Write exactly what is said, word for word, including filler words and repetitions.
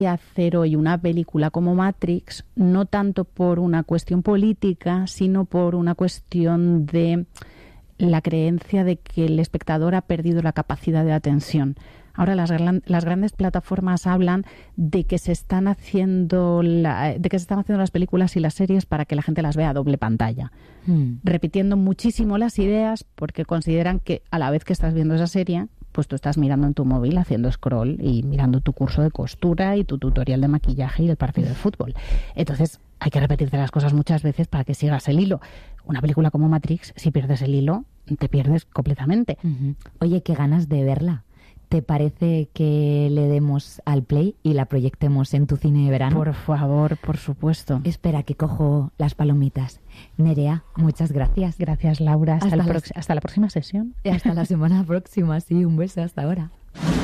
hacer hoy una película como Matrix, no tanto por una cuestión política, sino por una cuestión de la creencia de que el espectador ha perdido la capacidad de atención. Ahora las, las grandes plataformas hablan de que se están haciendo la, de que se están haciendo las películas y las series para que la gente las vea a doble pantalla, mm. repitiendo muchísimo las ideas porque consideran que a la vez que estás viendo esa serie, pues tú estás mirando en tu móvil, haciendo scroll y mirando tu curso de costura y tu tutorial de maquillaje y el partido de fútbol. Entonces hay que repetirte las cosas muchas veces para que sigas el hilo. Una película como Matrix, si pierdes el hilo, te pierdes completamente. Uh-huh. Oye, qué ganas de verla. ¿Te parece que le demos al play y la proyectemos en tu cine de verano? Por favor, por supuesto. Espera, que cojo las palomitas. Nerea, muchas gracias. Gracias, Laura. Hasta, hasta, el las... prox- hasta la próxima sesión. Hasta la semana próxima, sí. Un beso hasta ahora.